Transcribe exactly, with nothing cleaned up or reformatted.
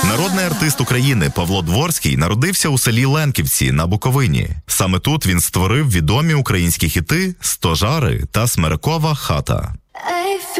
Народний артист України Павло Дворський народився у селі Ленківці на Буковині. Саме тут він створив відомі українські хіти «Стожари» та «Смирекова хата».